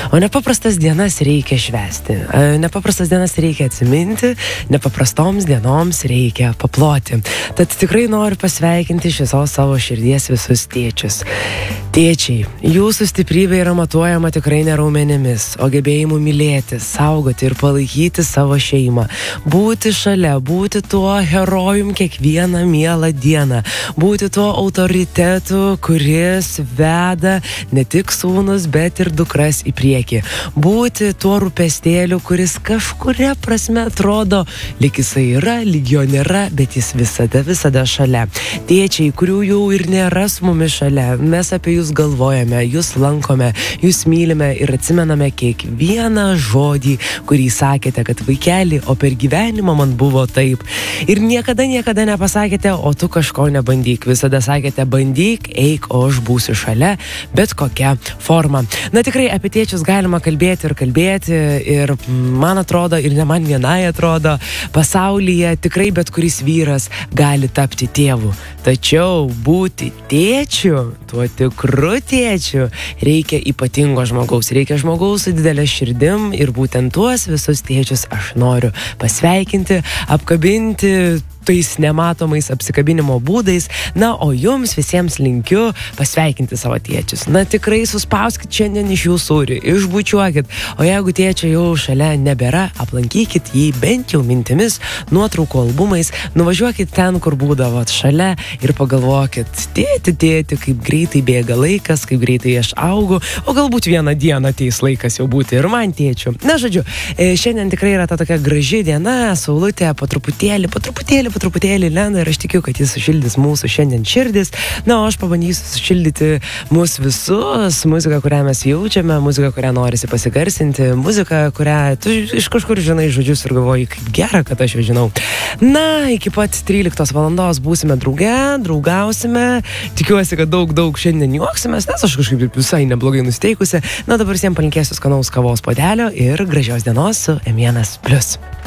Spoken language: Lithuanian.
O nepaprastas dienas reikia švęsti, nepaprastas dienas reikia atsiminti, nepaprastoms dienoms reikia paploti. Tad tikrai noriu pasveikinti iš visos savo širdies visus tėčius. Tėčiai, jūsų stiprybė yra matuojama tikrai ne raumenimis, o gebėjimu mylėti, saugoti ir palaikyti savo šeimą. Būti šalia, būti tuo herojum kiekvieną mielą dieną, būti tuo autoritetu, kuris veda ne tik sūnus, bet ir dukras į priekį. Būti tuo rūpestėliu, kuris kažkuria prasme atrodo, lyg jisai yra, lyg jo nėra, bet jis visada šalia. Tėčiai, kurių jau ir nėra su mumis šalia, mes apie jūs galvojame, jūs lankome, jūs mylime ir atsimename kiekvieną žodį, kurį sakėte, kad vaikeli, o per gyvenimą man buvo taip. Ir niekada nepasakėte, o tu kažko nebandyk. Visada sakėte, bandyk, eik, o aš būsiu šalia, bet kokia forma. Na tikrai apie tėčius galima kalbėti ir man atrodo, ir ne man vienai atrodo, pasaulyje tikrai bet kuris vyras gali tapti tėvu. Tačiau būti tėčiu, tuo tikru tėčiu, reikia ypatingo žmogaus. Reikia žmogaus su didelė širdim ir būtent tuos visus tėčius aš noriu pasveikinti, apkabinti tais nematomais apsikabinimo būdais. Na, o jums visiems linkiu pasveikinti savo tėčius. Na, tikrai suspauskit šiandien iš jų sūrį, išbučiuokit. O jeigu tėčio jau šalia nebėra, aplankykit jį bent jau mintimis, nuotraukų albumais, nuvažiuokit ten, kur būdavot šalia ir pagalvokit, tėti, kaip greitai bėga laikas, kaip greitai aš augu, o galbūt vieną dieną ateis laikas jau būti ir man tėčiu. Na, žodžiu, šiandien tikrai yra ta tokia graži diena, saulutė po truputėlį lenda ir aš tikiu, kad jis sušildys mūsų šiandien širdis. Na, o aš pabandysiu sušildyti mūsų visus, muziką, kurią mes jaučiame, muziką, kurią norisi pasigarsinti, muziką, kurią tu iš kažkur žinai žodžius ir galvoji, kaip gera, kad aš jau žinau. Na, iki pat 13 valandos būsime drauge, draugausime, tikiuosi, kad daug šiandien juoksimės, nes aš kažkaip visai neblogai nusteikusi. Na, dabar visiems palinkėsiu skanaus kavos puodelio ir gražios dienos su M1+.